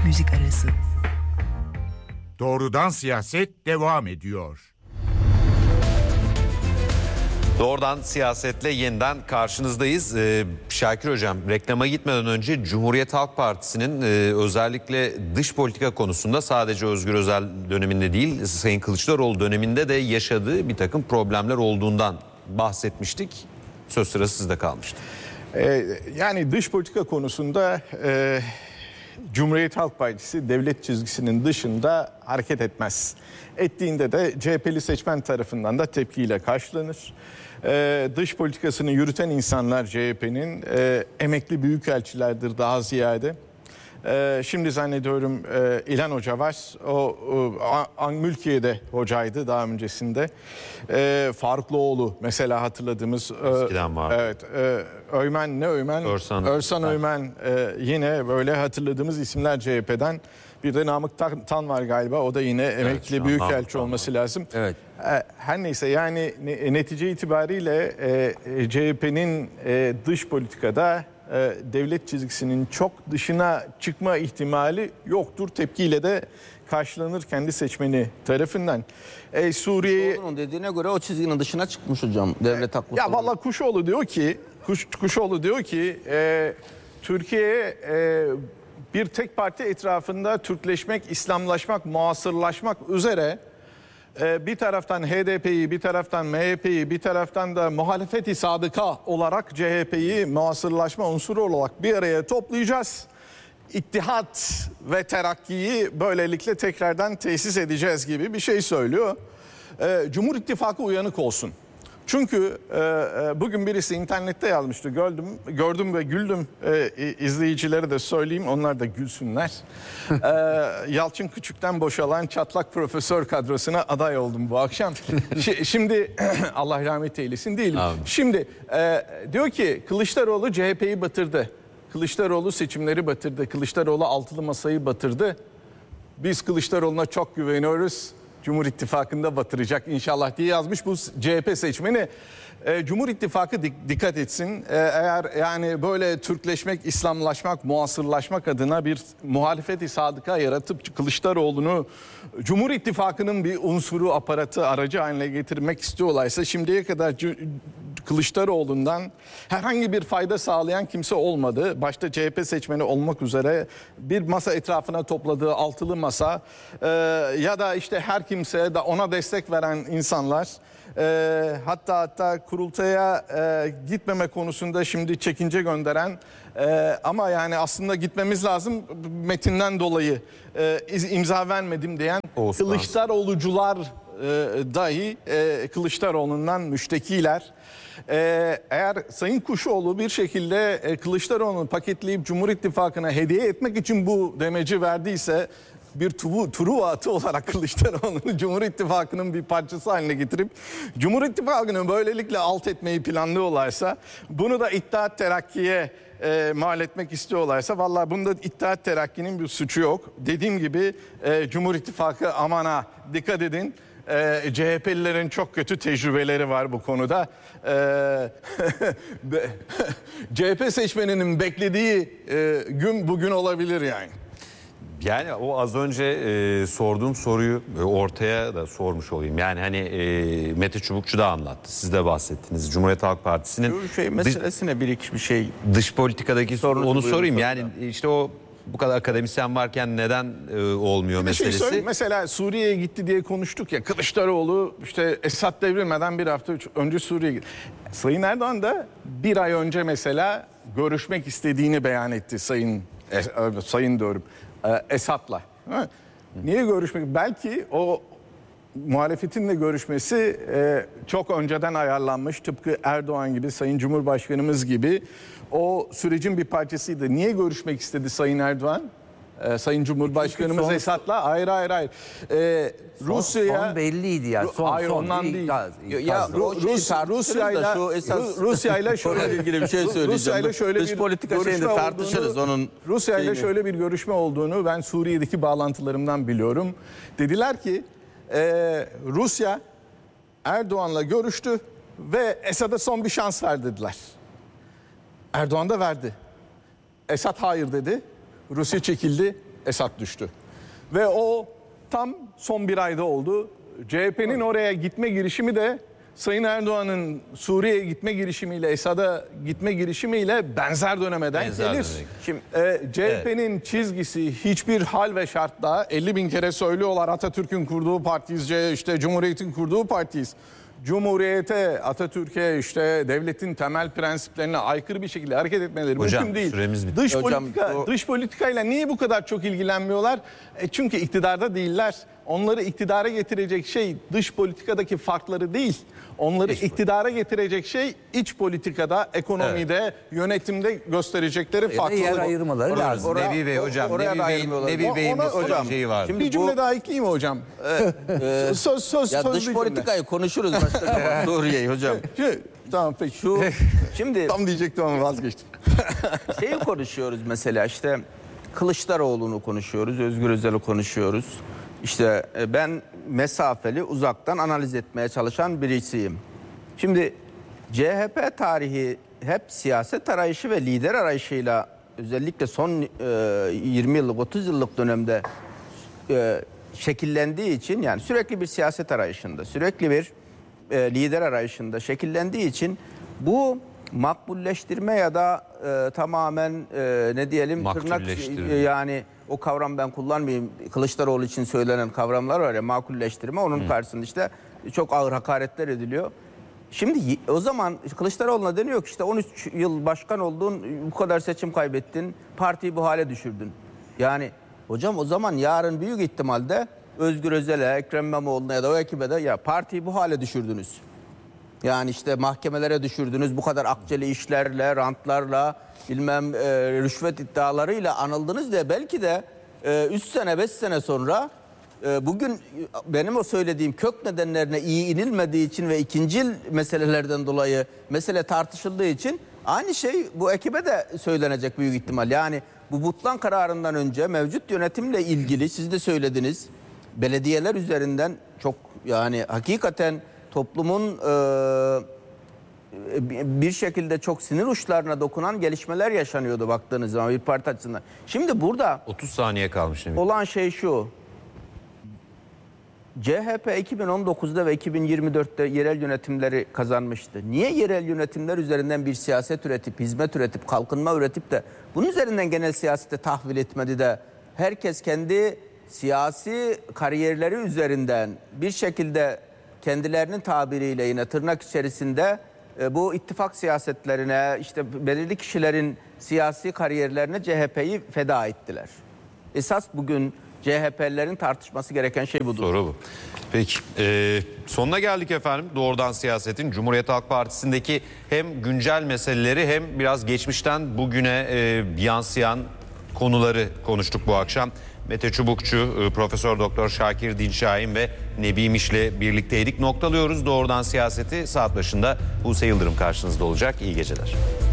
müzik arası. Doğrudan Siyaset devam ediyor. Doğrudan Siyaset'le yeniden karşınızdayız. Şakir Hocam, reklama gitmeden önce Cumhuriyet Halk Partisi'nin özellikle dış politika konusunda sadece Özgür Özel döneminde değil, Sayın Kılıçdaroğlu döneminde de yaşadığı bir takım problemler olduğundan bahsetmiştik. Söz sırası sizde kalmıştı. Yani dış politika konusunda Cumhuriyet Halk Partisi devlet çizgisinin dışında hareket etmez. Ettiğinde de CHP'li seçmen tarafından da tepkiyle karşılanır. Dış politikasını yürüten insanlar CHP'nin emekli büyükelçilerdir daha ziyade. Şimdi zannediyorum İlhan Hoca var. O Mülkiye'de hocaydı daha öncesinde. Farukluoğlu mesela hatırladığımız. Eskiden vardı. Evet. Örsan Öymen yine böyle hatırladığımız isimler CHP'den. Bir de Namık Tan var galiba. O da yine emekli büyükelçi olması lazım. Evet. Her neyse yani netice itibariyle CHP'nin dış politikada devlet çizgisinin çok dışına çıkma ihtimali yoktur. Tepkiyle de karşılanır kendi seçmeni tarafından. Suriye'yi... Onun dediğine göre o çizginin dışına çıkmış hocam devlet haklı. Ya vallahi Kuşoğlu diyor ki Türkiye bir tek parti etrafında Türkleşmek, İslamlaşmak, muasırlaşmak üzere bir taraftan HDP'yi, bir taraftan MHP'yi, bir taraftan da muhalefeti sadıka olarak CHP'yi muasırlaşma unsuru olarak bir araya toplayacağız. İttihat ve terakkiyi böylelikle tekrardan tesis edeceğiz gibi bir şey söylüyor. Cumhur İttifakı uyanık olsun. Çünkü bugün birisi internette yazmıştı, gördüm ve güldüm. İzleyicilere de söyleyeyim, onlar da gülsünler. Yalçın Küçük'ten boşalan çatlak profesör kadrosuna aday oldum bu akşam. Şimdi Allah rahmet eylesin değilim. Şimdi diyor ki Kılıçdaroğlu CHP'yi batırdı. Kılıçdaroğlu seçimleri batırdı. Kılıçdaroğlu altılı masayı batırdı. Biz Kılıçdaroğlu'na çok güveniyoruz. Cumhur İttifakı'nda batıracak inşallah diye yazmış bu CHP seçmeni. Cumhur İttifakı dikkat etsin. Eğer yani böyle Türkleşmek, İslamlaşmak, muasırlaşmak adına bir muhalefeti sadıka yaratıp Kılıçdaroğlu'nu Cumhur İttifakı'nın bir unsuru, aparatı, aracı haline getirmek istiyorlarsa şimdiye kadar Kılıçdaroğlu'ndan herhangi bir fayda sağlayan kimse olmadı. Başta CHP seçmeni olmak üzere bir masa etrafına topladığı altılı masa ya da işte her kimse de ona destek veren insanlar hatta kurultaya gitmeme konusunda şimdi çekince gönderen ama yani aslında gitmemiz lazım metinden dolayı imza vermedim diyen Kılıçdaroğlucular dahi Kılıçdaroğlu'ndan müştekiler. Eğer Sayın Kuşoğlu bir şekilde Kılıçdaroğlu'nu paketleyip Cumhur İttifakı'na hediye etmek için bu demeci verdiyse bir Truva atı olarak Kılıçdaroğlu'nu Cumhur İttifakı'nın bir parçası haline getirip Cumhur İttifakı'nı böylelikle alt etmeyi planlıyorlarsa bunu da İttihat Terakki'ye mal etmek istiyorlarsa vallahi bunda İttihat Terakki'nin bir suçu yok. Dediğim gibi Cumhur İttifakı amana dikkat edin. CHP'lilerin çok kötü tecrübeleri var bu konuda. CHP seçmeninin beklediği gün bugün olabilir yani. Yani o az önce sorduğum soruyu ortaya da sormuş olayım. Yani hani Mete Çubukçu da anlattı. Siz de bahsettiniz. Cumhuriyet Halk Partisi'nin meselesine bir şey dış politikadaki sorunu onu sorayım. Yani işte o bu kadar akademisyen varken neden olmuyor meselesi? Mesela Suriye'ye gitti diye konuştuk ya. Kılıçdaroğlu işte Esad devrilmeden bir hafta önce Suriye'ye gitti. Sayın Erdoğan da bir ay önce mesela görüşmek istediğini beyan etti Sayın diyorum Esad'la. Niye görüşmek? Belki o muhalefetin de görüşmesi çok önceden ayarlanmış. Tıpkı Erdoğan gibi, Sayın Cumhurbaşkanımız gibi o sürecin bir parçasıydı. Niye görüşmek istedi Sayın Erdoğan? Sayın Cumhurbaşkanımız Esad'la hayır. Rusya'ya son belliydi yani. Hayır ondan değil. Rusya'yla şöyle ilgili bir şey söyleyeceğim. Rusya'yla şöyle bir görüşme tartışırız onun. Rusya'yla şöyle bir görüşme olduğunu ben Suriye'deki bağlantılarımdan biliyorum. Dediler ki Rusya Erdoğan'la görüştü ve Esad'a son bir şans ver dediler. Erdoğan da verdi. Esad hayır dedi. Rusya çekildi. Esad düştü. Ve o tam son bir ayda oldu. CHP'nin oraya gitme girişimi de Sayın Erdoğan'ın Suriye'ye gitme girişimiyle, Esad'a gitme girişimiyle benzer döneme denk Benzer gelir. dönem. Şimdi CHP'nin çizgisi hiçbir hal ve şartta 50 bin kere söylüyorlar, Atatürk'ün kurduğu partiyiz, işte Cumhuriyet'in kurduğu partiyiz. Cumhuriyete, Atatürk'e, işte devletin temel prensiplerine aykırı bir şekilde hareket etmeleri Hocam, mümkün değil. süremiz bitti. Dış politikayla niye bu kadar çok ilgilenmiyorlar? Çünkü iktidarda değiller. Onları iktidara getirecek şey dış politikadaki farkları değil. Onları iktidara getirecek şey iç politikada, ekonomide, yönetimde gösterecekleri farkları. Yer ayırmaları lazım. Nebi Bey hocam, Nebi Bey'in bir şeyi var. Bir cümle daha ekleyeyim mi hocam? Söz Ya bir dış cümle. politikayı konuşuruz başka zaman. Suriye'yi hocam. Tamam peki. Şimdi Tam diyecektim ama vazgeçtim. şeyi konuşuyoruz mesela, işte Kılıçdaroğlu'nu konuşuyoruz, Özgür Özel'i konuşuyoruz. İşte ben mesafeli, uzaktan analiz etmeye çalışan birisiyim. Şimdi CHP tarihi hep siyaset arayışı ve lider arayışıyla, özellikle son 20 yıllık, 30 yıllık dönemde şekillendiği için, yani sürekli bir siyaset arayışında, sürekli bir lider arayışında şekillendiği için bu makbulleştirme ya da tamamen ne diyelim, tırnak, Makbulleştirme. yani o kavram ben kullanmayayım. Kılıçdaroğlu için söylenen kavramlar var ya, makulleştirme, onun karşısında işte çok ağır hakaretler ediliyor. Şimdi o zaman Kılıçdaroğlu'na deniyor ki işte 13 yıl başkan oldun, bu kadar seçim kaybettin, partiyi bu hale düşürdün. Yani hocam o zaman yarın büyük ihtimalle Özgür Özel'e, Ekrem İmamoğlu'na ya da o ekibe de ya partiyi bu hale düşürdünüz. Yani işte mahkemelere düşürdünüz, bu kadar akçeli işlerle, rantlarla, bilmem rüşvet iddialarıyla anıldınız diye belki de 3 sene 5 sene sonra bugün benim o söylediğim kök nedenlerine iyi inilmediği için ve ikincil meselelerden dolayı mesele tartışıldığı için aynı şey bu ekibe de söylenecek büyük ihtimal. Yani bu Butlan kararından önce mevcut yönetimle ilgili siz de söylediniz, belediyeler üzerinden çok, yani hakikaten toplumun bir şekilde çok sinir uçlarına dokunan gelişmeler yaşanıyordu baktığınız zaman bir parti açısından. Şimdi burada 30 saniye kalmış. olan şey şu: CHP 2019'da ve 2024'te yerel yönetimleri kazanmıştı. Niye yerel yönetimler üzerinden bir siyaset üretip, hizmet üretip, kalkınma üretip de bunun üzerinden genel siyasete tahvil etmedi de herkes kendi siyasi kariyerleri üzerinden bir şekilde kendilerinin tabiriyle yine tırnak içerisinde bu ittifak siyasetlerine, işte belirli kişilerin siyasi kariyerlerine CHP'yi feda ettiler. Esas bugün CHP'lilerin tartışması gereken şey budur. Soru bu. Peki. Sonuna geldik efendim. Doğrudan Siyaset'in Cumhuriyet Halk Partisi'ndeki hem güncel meseleleri hem biraz geçmişten bugüne yansıyan konuları konuştuk bu akşam. Mete Çubukçu, Profesör Doktor Şakir Dinşahin ve Nebi Miş'le birlikteydik. Noktalıyoruz Doğrudan Siyaseti. Saat başında Buse Yıldırım karşınızda olacak. İyi geceler.